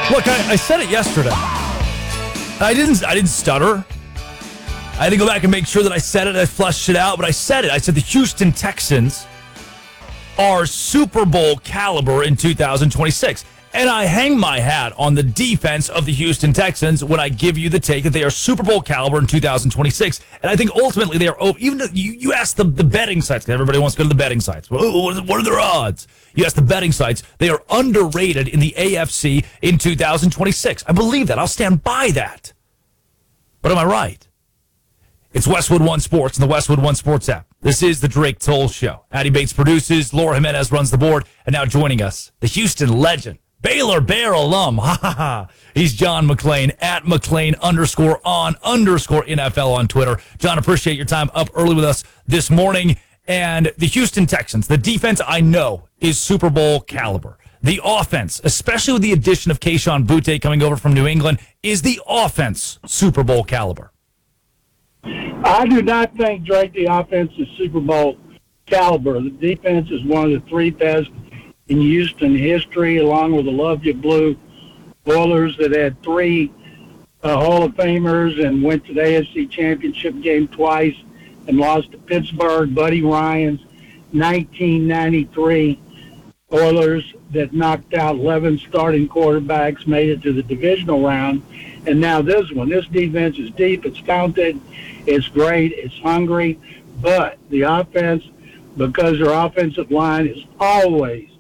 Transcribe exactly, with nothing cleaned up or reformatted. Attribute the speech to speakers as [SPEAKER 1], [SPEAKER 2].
[SPEAKER 1] Look, I, I said it yesterday. I didn't. I didn't stutter. I had to go back and make sure that I said it. I fleshed it out, but I said it. I said the Houston Texans are Super Bowl caliber in two thousand twenty-six. And I hang my hat on the defense of the Houston Texans when I give you the take that they are Super Bowl caliber in two thousand twenty-six. And I think ultimately they are, even though you, you ask the, the betting sites, because everybody wants to go to the betting sites. Well, what are, what are their odds? You ask the betting sites, they are underrated in the A F C in two thousand twenty-six. I believe that. I'll stand by that. But am I right? It's Westwood One Sports and the Westwood One Sports app. This is the Drake Toll Show. Addie Bates produces, Laura Jimenez runs the board, and now joining us, the Houston legend, Baylor Bear alum. Ha ha ha. He's John McClain at McClain underscore on underscore N F L on Twitter. John, appreciate your time up early with us this morning. And the Houston Texans, the defense I know is Super Bowl caliber. The offense, especially with the addition of Kayshon Boutte coming over from New England, is the offense Super Bowl caliber?
[SPEAKER 2] I do not think, Drake, the offense is Super Bowl caliber. The defense is one of the three best in Houston history, along with the Love You Blue Oilers that had three uh, Hall of Famers and went to the A F C Championship game twice and lost to Pittsburgh. Buddy Ryan's nineteen ninety-three Oilers that knocked out eleven starting quarterbacks, made it to the divisional round. And now this one. This defense is deep. It's talented. It's great. It's hungry. But the offense, because their offensive line is always